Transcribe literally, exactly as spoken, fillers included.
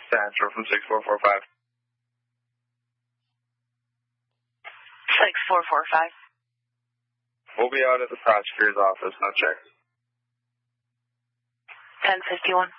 Central from six four four five. six four four five. We'll be out at the prosecutor's office, no check. ten fifty-one.